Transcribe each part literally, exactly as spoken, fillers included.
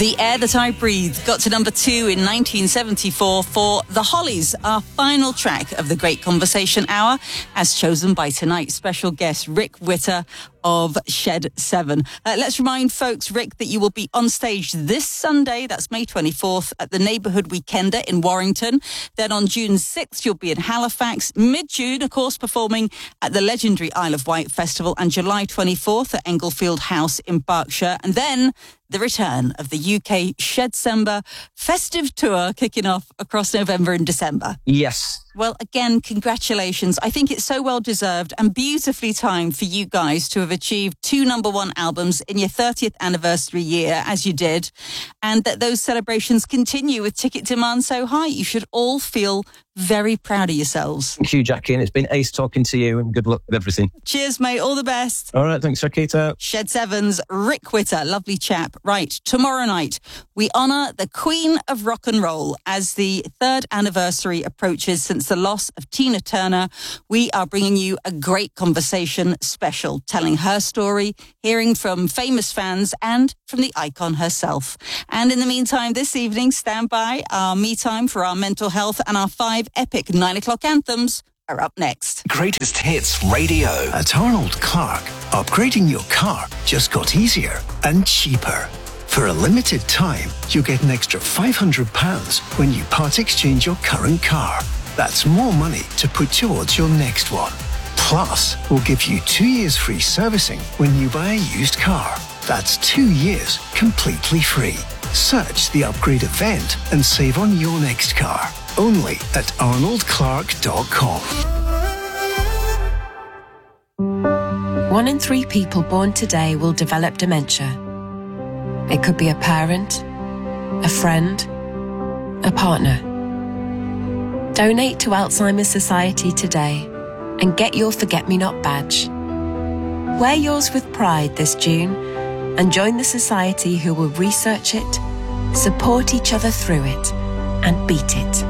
The Air That I Breathe got to number two in nineteen seventy-four for The Hollies, our final track of the Great Conversation Hour, as chosen by tonight's special guest, Rick Witter of Shed seven. Uh, let's remind folks, Rick, that you will be on stage this Sunday, that's May twenty-fourth, at the Neighbourhood Weekender in Warrington. Then on June sixth, you'll be in Halifax. Mid-June, of course, performing at the legendary Isle of Wight Festival, and July twenty-fourth at Englefield House in Berkshire. And then the return of the U K Shedsember festive tour kicking off across November and December. Yes. Well, again, congratulations. I think it's so well deserved and beautifully timed for you guys to have achieved two number one albums in your thirtieth anniversary year, as you did, and that those celebrations continue with ticket demand so high. You should all feel very proud of yourselves. Thank you, Jackie, and it's been ace talking to you, and good luck with everything. Cheers, mate. All the best. All right, thanks, Shakita. Shed seven's Rick Witter, lovely chap. Right, tomorrow night, we honour the Queen of Rock and Roll as the third anniversary approaches since the loss of Tina Turner. We are bringing you a great conversation special, telling her story, hearing from famous fans and from the icon herself. And in the meantime, this evening, stand by. Our me time for our mental health and our five epic nine o'clock anthems are up next. Greatest Hits Radio. At Arnold Clark, upgrading your car just got easier and cheaper. For a limited time, you'll get an extra five hundred pounds when you part exchange your current car. That's more money to put towards your next one. Plus, we'll give you two years free servicing when you buy a used car. That's two years completely free. Search the upgrade event and save on your next car. Only at arnold clark dot com. One in three people born today will develop dementia. It could be a parent, a friend, a partner. Donate to Alzheimer's Society today and get your Forget-Me-Not badge. Wear yours with pride this June and join the society who will research it, support each other through it, and beat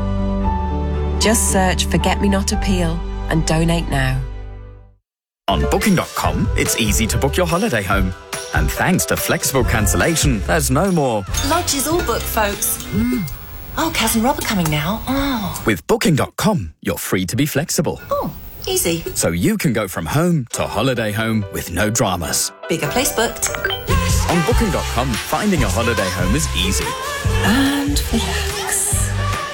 it. Just search Forget-Me-Not Appeal and donate now. On Booking dot com, it's easy to book your holiday home. And thanks to flexible cancellation, there's no more Lodge is all booked, folks. Mm. Oh, Cousin Rob are coming now. Oh. With Booking dot com, you're free to be flexible. Oh, easy. So you can go from home to holiday home with no dramas. Bigger place booked. On Booking dot com, finding a holiday home is easy. And relax.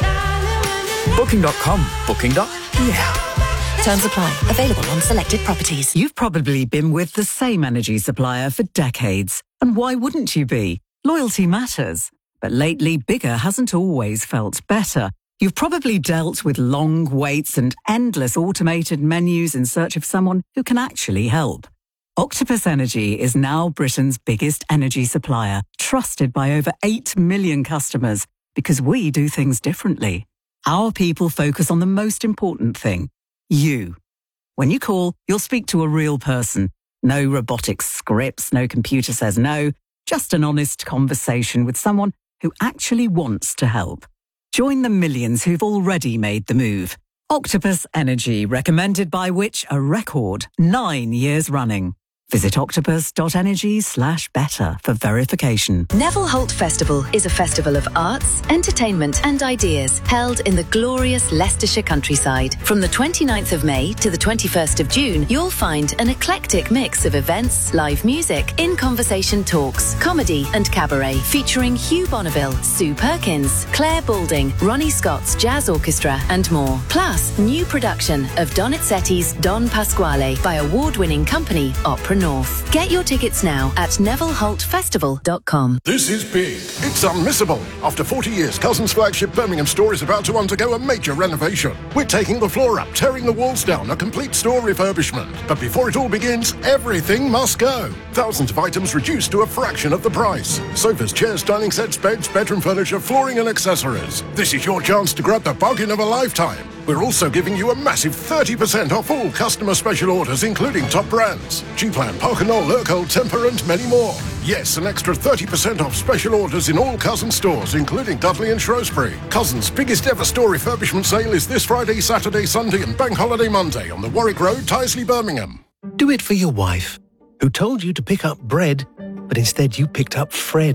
Booking dot com. Booking. Yeah. Terms apply. Available on selected properties. You've probably been with the same energy supplier for decades. And why wouldn't you be? Loyalty matters. But lately, bigger hasn't always felt better. You've probably dealt with long waits and endless automated menus in search of someone who can actually help. Octopus Energy is now Britain's biggest energy supplier, trusted by over eight million customers, because we do things differently. Our people focus on the most important thing, you. When you call, you'll speak to a real person. No robotic scripts, no computer says no, just an honest conversation with someone who actually wants to help. Join the millions who've already made the move. Octopus Energy, recommended by Which? A record nine years running. Visit octopus.energy slash better for verification. Neville Holt Festival is a festival of arts, entertainment and ideas held in the glorious Leicestershire countryside. From the twenty-ninth of May to the twenty-first of June, you'll find an eclectic mix of events, live music, in-conversation talks, comedy and cabaret, featuring Hugh Bonneville, Sue Perkins, Claire Balding, Ronnie Scott's Jazz Orchestra and more. Plus, new production of Donizetti's Don Pasquale by award-winning company Opera North. Get your tickets now at neville holt festival dot com. This is big. It's unmissable. After forty years, Cousins flagship Birmingham store is about to undergo a major renovation. We're taking the floor up, tearing the walls down, a complete store refurbishment. But before it all begins, everything must go. Thousands of items reduced to a fraction of the price. Sofas, chairs, dining sets, beds, bedroom furniture, flooring and accessories. This is your chance to grab the bargain of a lifetime. We're also giving you a massive thirty percent off all customer special orders, including top brands. G-Plan, Parker Knoll, Urkel, Temper and many more. Yes, an extra thirty percent off special orders in all Cousins stores, including Dudley and Shrewsbury. Cousins' biggest ever store refurbishment sale is this Friday, Saturday, Sunday and Bank Holiday Monday on the Warwick Road, Tyseley, Birmingham. Do it for your wife, who told you to pick up bread, but instead you picked up Fred.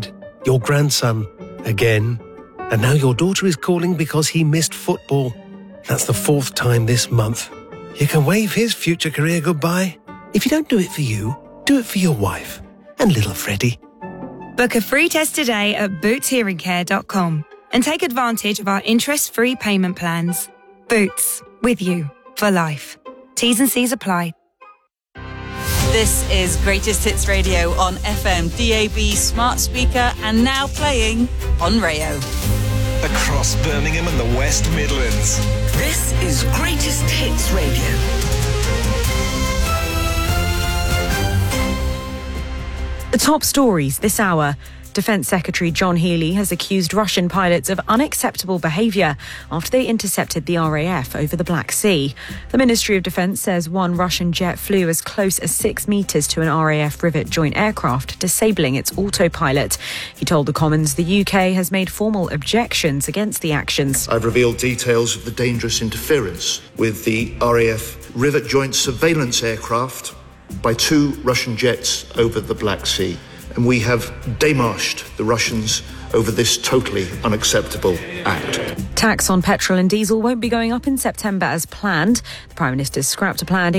your grandson, again. And now your daughter is calling because he missed football. That's the fourth time this month. You can wave his future career goodbye. If you don't do it for you, do it for your wife and little Freddie. Book a free test today at boots hearing care dot com and take advantage of our interest-free payment plans. Boots, with you for life. T's and C's apply. This is Greatest Hits Radio on F M, D A B, smart speaker, and now playing on Rayo. Across Birmingham and the West Midlands. This is Greatest Hits Radio. The top stories this hour. Defence Secretary John Healey has accused Russian pilots of unacceptable behaviour after they intercepted the R A F over the Black Sea. The Ministry of Defence says one Russian jet flew as close as six metres to an R A F Rivet joint aircraft, disabling its autopilot. He told the Commons the U K has made formal objections against the actions. I've revealed details of the dangerous interference with the R A F Rivet joint surveillance aircraft by two Russian jets over the Black Sea. And we have démarched the Russians over this totally unacceptable act. Tax on petrol and diesel won't be going up in September as planned. The Prime Minister's scrapped a plan